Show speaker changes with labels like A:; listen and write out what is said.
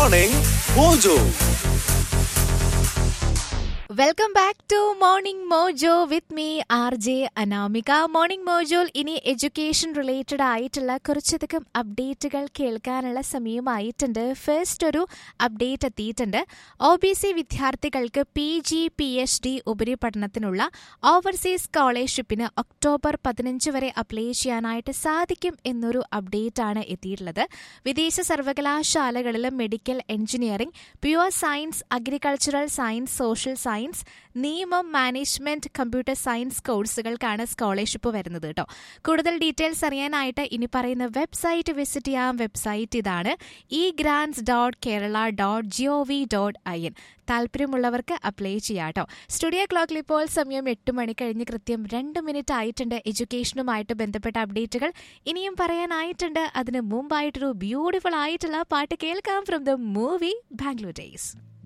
A: Morning Mojo.
B: Welcome back to morning mojo with me RJ Anamika. Morning മോജോയിൽ ഇനി education related ആയിട്ടുള്ള കുറച്ചധികം അപ്ഡേറ്റുകൾ കേൾക്കാനുള്ള സമയമായിട്ടുണ്ട്. ഫസ്റ്റ് ഒരു അപ്ഡേറ്റ് എത്തിയിട്ടുണ്ട്. OBC വിദ്യാർത്ഥികൾക്ക് PG PhD ഉപരിപഠനത്തിനുള്ള ഓവർസീസ് സ്കോളർഷിപ്പിന് ഒക്ടോബർ 15 വരെ അപ്ലൈ ചെയ്യാനായിട്ട് സാധിക്കും എന്നൊരു അപ്ഡേറ്റ് ആണ് എത്തിയിട്ടുള്ളത്. വിദേശ സർവകലാശാലകളിലും medical engineering, pure science, agricultural science, social science, നിയമം, മാനേജ്മെന്റ്, കമ്പ്യൂട്ടർ സയൻസ് കോഴ്സുകൾക്കാണ് സ്കോളർഷിപ്പ് വരുന്നത് കേട്ടോ. കൂടുതൽ ഡീറ്റെയിൽസ് അറിയാനായിട്ട് ഇനി പറയുന്ന വെബ്സൈറ്റ് വിസിറ്റ് ചെയ്യാം. വെബ്സൈറ്റ് ഇതാണ് egrants.kerala.gov.in. താല്പര്യമുള്ളവർക്ക് അപ്ലൈ ചെയ്യാം കേട്ടോ. സ്റ്റുഡിയോ ക്ലോക്കിൽ ഇപ്പോൾ സമയം 8 മണി കഴിഞ്ഞ് കൃത്യം 2 മിനിറ്റ് ആയിട്ടുണ്ട്. എഡ്യൂക്കേഷനുമായിട്ട് ബന്ധപ്പെട്ട അപ്ഡേറ്റുകൾ ഇനിയും പറയാനായിട്ടുണ്ട്. അതിന് മുമ്പായിട്ടൊരു ബ്യൂട്ടിഫുൾ ആയിട്ടുള്ള പാട്ട് കേൾക്കാം from the movie Bangalore days.